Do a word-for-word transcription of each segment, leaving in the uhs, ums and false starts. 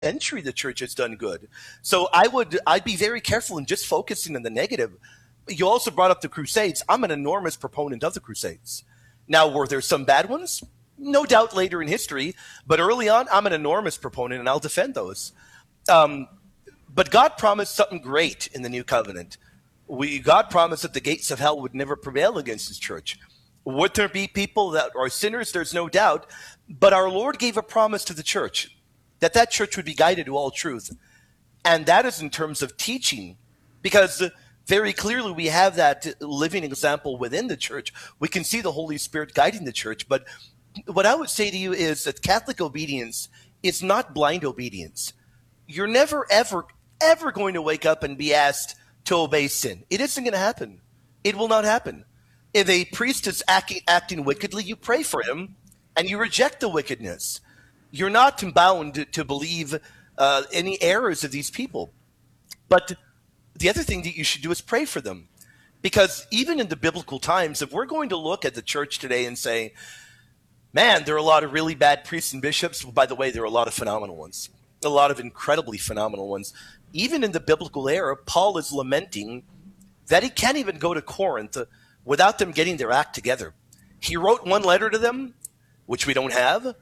century the church has done good. So I would I'd be very careful in just focusing on the negative. You also brought up the Crusades. I'm an enormous proponent of the Crusades. Now, were there some bad ones? No doubt later in history, but early on, I'm an enormous proponent, and I'll defend those. Um, but God promised something great in the New Covenant. We, God promised that the gates of hell would never prevail against his church. Would there be people that are sinners? There's no doubt. But our Lord gave a promise to the church that that church would be guided to all truth. And that is in terms of teaching, because very clearly we have that living example within the church. We can see the Holy Spirit guiding the church. But what I would say to you is that Catholic obedience is not blind obedience. You're never, ever, ever going to wake up and be asked to obey sin. It isn't going to happen. It will not happen. If a priest is acting, acting wickedly, you pray for him and you reject the wickedness. You're not bound to, to believe uh, any errors of these people. But the other thing that you should do is pray for them. Because even in the biblical times, if we're going to look at the church today and say, man, there are a lot of really bad priests and bishops. Well, by the way, there are a lot of phenomenal ones, a lot of incredibly phenomenal ones. Even in the biblical era, Paul is lamenting that he can't even go to Corinth without them getting their act together. He wrote one letter to them, which we don't have,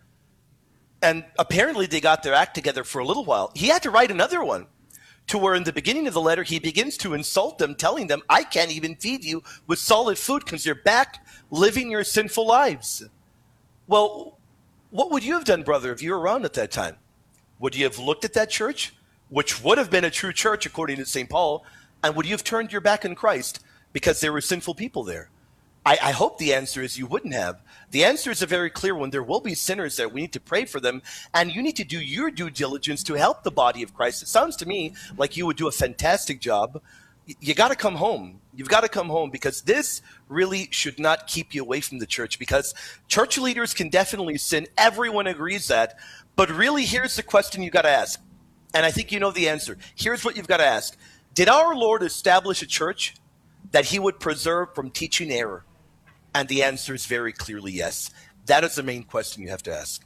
and apparently they got their act together for a little while. He had to write another one to where in the beginning of the letter, he begins to insult them, telling them, I can't even feed you with solid food because you're back living your sinful lives. Well, what would you have done, brother, if you were around at that time? Would you have looked at that church, which would have been a true church according to Saint Paul, and would you have turned your back on Christ because there were sinful people there? I, I hope the answer is you wouldn't have. The answer is a very clear one. There will be sinners there. We need to pray for them, and you need to do your due diligence to help the body of Christ. It sounds to me like you would do a fantastic job. You got to come home. You've got to come home, because this really should not keep you away from the church, because church leaders can definitely sin. Everyone agrees that. But really, here's the question you got to ask. And I think you know the answer. Here's what you've got to ask. Did our Lord establish a church that he would preserve from teaching error? And the answer is very clearly yes. That is the main question you have to ask.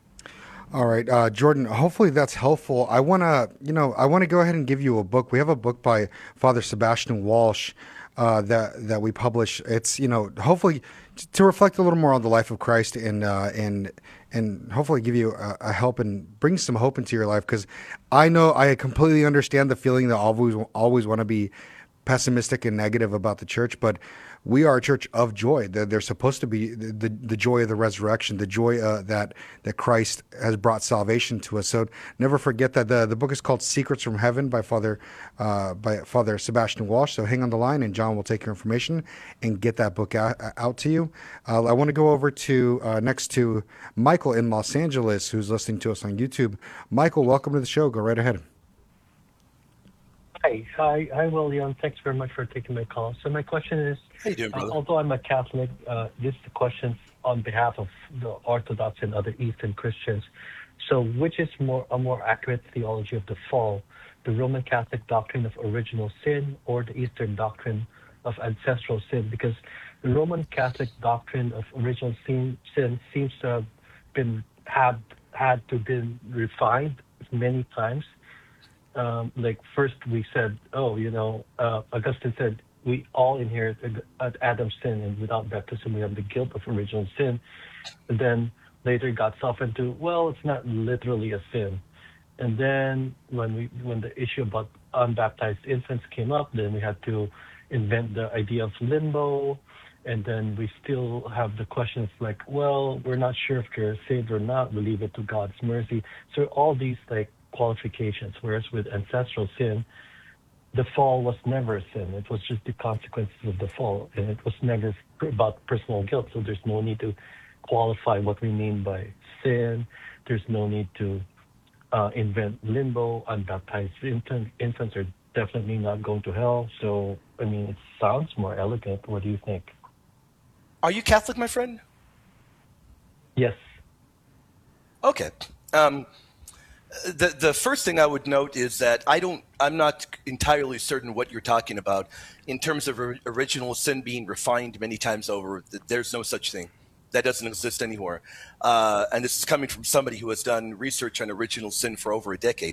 All right, uh, Jordan, hopefully that's helpful. I want to, you know, I want to go ahead and give you a book. We have a book by Father Sebastian Walsh uh, that that we publish. It's, you know, hopefully to reflect a little more on the life of Christ, and uh, and and hopefully give you a, a help and bring some hope into your life. Because I know I completely understand the feeling that always always want to be pessimistic and negative about the church, but we are a church of joy. They're, they're supposed to be the, the, the joy of the resurrection, the joy uh, that that Christ has brought salvation to us. So never forget that. The the book is called Secrets from Heaven by Father uh, by Father Sebastian Walsh. So hang on the line, and John will take your information and get that book out, out to you. Uh, I want to go over to uh, next to Michael in Los Angeles, who's listening to us on YouTube. Michael, welcome to the show. Go right ahead. Hi, hi, hi, William. Thanks very much for taking my call. So my question is, How you doing, brother? uh, although I'm a Catholic, uh, this is the question on behalf of the Orthodox and other Eastern Christians. So which is more a more accurate theology of the fall, the Roman Catholic doctrine of original sin or the Eastern doctrine of ancestral sin? Because the Roman Catholic doctrine of original sin, sin seems to have been had had to been refined many times. Um, like first we said, oh, you know, uh, Augustine said we all inherit Adam's sin, and without baptism we have the guilt of original sin. And then later it got softened to, well, it's not literally a sin. And then when we when the issue about unbaptized infants came up, then we had to invent the idea of limbo. And then we still have the questions like, well, we're not sure if they're saved or not. We leave it to God's mercy. So all these like qualifications, whereas with ancestral sin, the fall was never a sin. It was just the consequences of the fall, and it was never about personal guilt. So there's no need to qualify what we mean by sin. There's no need to uh, invent limbo. Unbaptized infant, infants are definitely not going to hell. So, I mean, it sounds more elegant. What do you think? Are you Catholic, my friend? Yes. Okay. Um, The the first thing I would note is that I don't I'm not entirely certain what you're talking about in terms of original sin being refined many times over. There's no such thing. That doesn't exist anymore. Uh, and this is coming from somebody who has done research on original sin for over a decade.